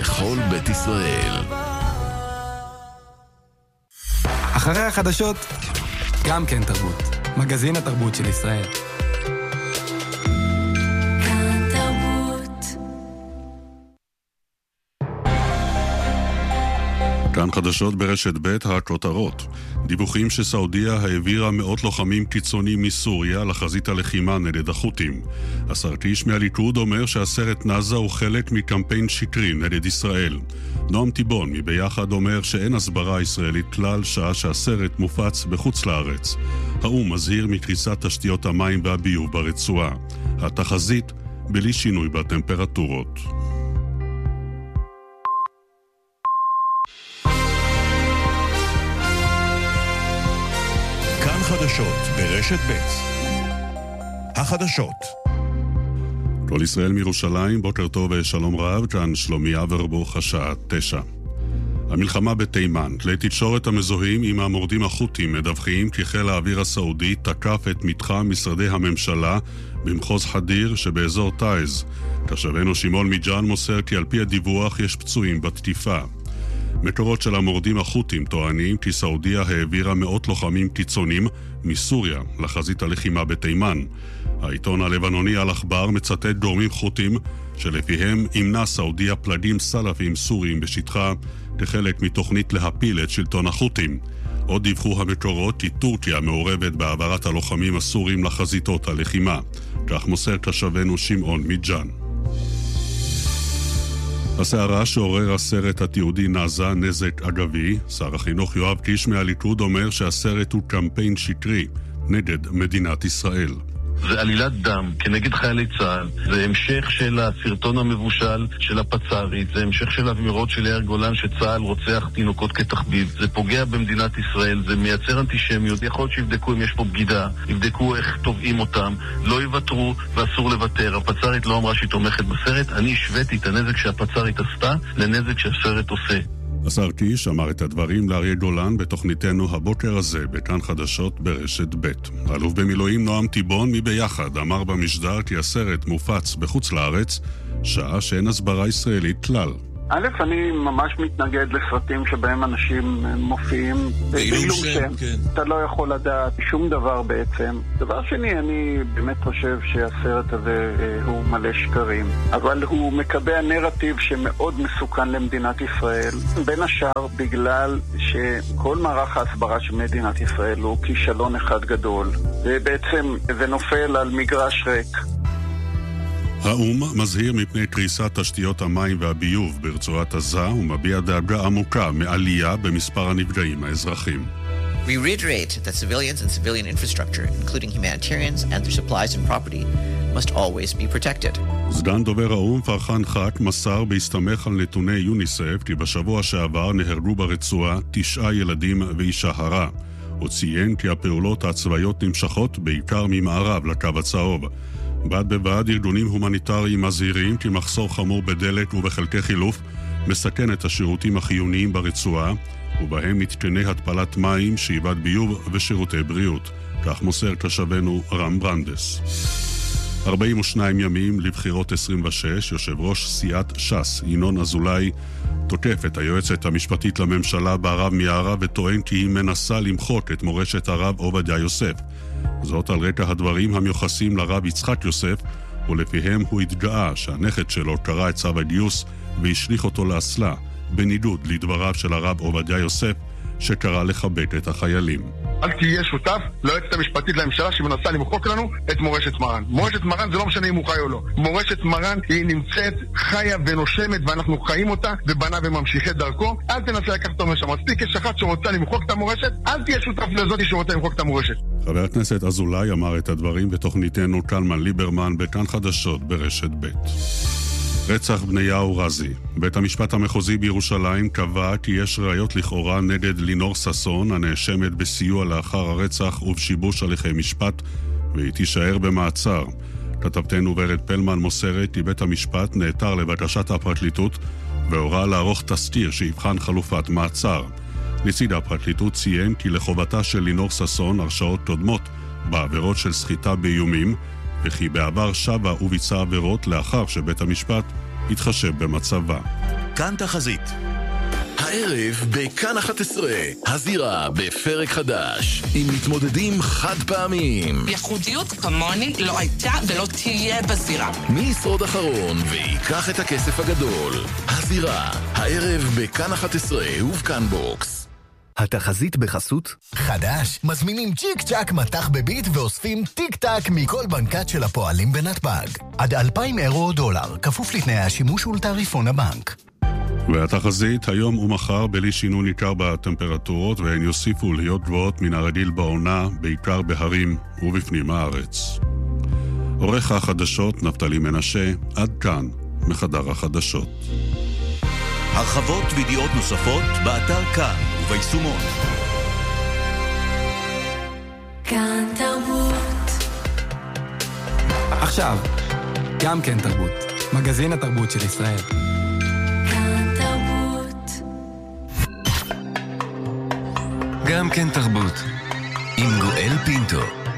לכל בית ישראל. אחרי החדשות, גם כן תרבות. מגזין התרבות של ישראל. כאן חדשות ברשת ב' הכותרות. דיווחים שסעודיה העבירה מאות לוחמים קיצוניים מסוריה לחזית הלחימה נגד החות'ים. השר קיש מהליכוד אומר שהסרט נאזה הוא חלק מקמפיין שקרי נגד ישראל. נועם טיבון מביחד אומר שאין הסברה ישראלית כלל שעה שהסרט מופץ בחוץ לארץ. האו"ם מזהיר מקריסת תשתיות המים והביוב ברצועה. התחזית בלי שינוי בטמפרטורות. חדשות ברשת ב'. החדשות. כל ישראל מירושלים, בוקר טוב ושלום רב, כאן שלומי אברבוך, השעה 9. המלחמה בתימן. כלי תקשורת המזוהים עם המורדים החות'ים מדווחים כי חיל האוויר הסעודי תקף את מתחם משרדי הממשלה במחוז חדיר שבאזור טייז. תושבנו שמעון מג'אן מוסר כי על פי הדיווח יש פצועים בתקיפה. מקורות של המורדים החות'ים טוענים כי סעודיה העבירה מאות לוחמים קיצוניים מסוריה לחזית הלחימה בתימן. העיתון הלבנוני אל-אחבר מצטט גורמים חות'ים שלפיהם ימנע סעודיה פלגים סלפים סוריים בשטחה כחלק מתוכנית להפיל את שלטון החות'ים. עוד דיווחו המקורות כי טורקיה מעורבת בהעברת הלוחמים הסוריים לחזיתות הלחימה. כך מוסר תושבנו שמעון מג'אן. הסערה שעורר הסרט התיעודי נאזה נזק אגבי. שר החינוך יואב קיש מהליכוד אומר שהסרט הוא קמפיין שקרי נגד מדינת ישראל. זה עלילת דם כנגד חיילי צה"ל, זה המשך של הסרטון המבושל של הפצ"רית, זה המשך של אמירות של יאיר גולן שצה"ל רוצח תינוקות כתחביב, זה פוגע במדינת ישראל, זה מייצר אנטישמיות. יכול להיות שיבדקו אם יש פה בגידה, יבדקו איך תובעים אותם, לא יוותרו ואסור לוותר. הפצ"רית לא אמרה שהיא תומכת בסרט, אני השוויתי את הנזק שהפצ"רית עשתה לנזק שהסרט עושה. השר קיש אמר את הדברים לאריה גולן בתוכניתנו הבוקר הזה בכאן חדשות ברשת ב'. אלוף במילואים נועם טיבון מביחד אמר במשדר כי הסרט מופץ בחוץ לארץ שעה שאין הסברה ישראלית כלל. א', אני ממש מתנגד לסרטים שבהם אנשים מופיעים בעילום שם. כן. אתה לא יכול לדעת שום דבר בעצם. דבר שני, אני באמת חושב שהסרט הזה הוא מלא שקרים. אבל הוא מקבע נרטיב שמאוד מסוכן למדינת ישראל. בין השאר בגלל שכל מערך ההסברה של מדינת ישראל הוא כישלון אחד גדול. ובעצם זה נופל על מגרש ריק. האו"ם מזהיר מפני קריסת תשתיות המים והביוב ברצועת עזה ומביע דאגה עמוקה מעלייה במספר הנפגעים האזרחים. We reiterate that civilians and civilian infrastructure, including humanitarians and their supplies and property, must always be protected. סגן דובר האו"ם פרחן חק מסר בהסתמך על נתוני יוניסף כי בשבוע שעבר נהרגו ברצועה 9 ילדים ואישה הרה. הוא ציין כי הפעולות הצבאיות נמשכות בעיקר ממערב לקו הצהוב. בד בבד ארגונים הומניטריים מזהירים כי מחסור חמור בדלק ובחלקי חילוף מסכן את השירותים החיוניים ברצועה, ובהם מתקני התפלת מים, שאיבת ביוב ושירותי בריאות. כך מוסר תושבנו רם ברנדס. 42 ימים לבחירות 26, יושב ראש סיעת ש"ס, ינון אזולאי, תוקף את היועצת המשפטית לממשלה בהרב מיארה וטוען כי היא מנסה למחוק את מורשת הרב עובדיה יוסף. זאת על רקע הדברים המיוחסים לרב יצחק יוסף, ולפיהם הוא התגאה שהנכד שלו קרא את צו הגיוס והשליך אותו לאסלה, בניגוד לדבריו של הרב עובדיה יוסף שקרא לחבק את החיילים. אל תהיה שותף ליועצת המשפטית לממשלה שמנסה למחוק לנו את מורשת מרן. מורשת מרן זה לא משנה אם הוא חי או לא. מורשת מרן היא נמצאת חיה ונושמת ואנחנו חיים אותה ובנה וממשיכי דרכו. אל תנסה לקחת אותו משם. מספיק יש אחת שרוצה למחוק את המורשת, אל תהיה שותף לזאת שרוצה למחוק את המורשת. חבר הכנסת אזולאי אמר את הדברים בתוכניתנו קלמן ליברמן בכאן חדשות ברשת ב'. רצח בניהו רזי. בית המשפט המחוזי בירושלים קבע כי יש ראיות לכאורה נגד לינור ששון, הנאשמת בסיוע לאחר הרצח ובשיבוש הליכי משפט, והיא תישאר במעצר. כתבתנו ורד פלמן מוסרת כי בית המשפט נעתר לבקשת הפרקליטות והורה לערוך תסקיר שיבחן חלופת מעצר. נציג הפרקליטות ציין כי לחובתה של לינור ששון הרשעות קודמות בעבירות של סחיטה באיומים, וכי בעבר שבה וביצעה עבירות לאחר שבית המשפט התחשב במצבה. כאן תחזית. הערב בכאן 11, הזירה בפרק חדש, עם מתמודדים חד פעמיים. ייחודיות כמוני לא הייתה ולא תהיה בזירה. מי ישרוד אחרון ויקח את הכסף הגדול? הזירה, הערב בכאן 11 ובכאן בוקס. התחזית בחסות חדש, מזמינים צ'יק צ'ק מתח בביט ואוספים טיק טק מכל בנקת של הפועלים בנתב"ג. עד 2,000 אירו או דולר, כפוף לתנאי השימוש ולתעריפון הבנק. והתחזית היום ומחר בלי שינוי ניכר בטמפרטורות, והן יוסיפו להיות גבוהות מן הרגיל בעונה, בעיקר בהרים ובפנים הארץ. עורך החדשות נפתלי מנשה, עד כאן מחדר החדשות. הרחבות וידיעות נוספות באתר כאן וביישומון. כאן תרבות. עכשיו, גם כן תרבות. מגזין התרבות של ישראל. גם כן תרבות עם גואל פינטו.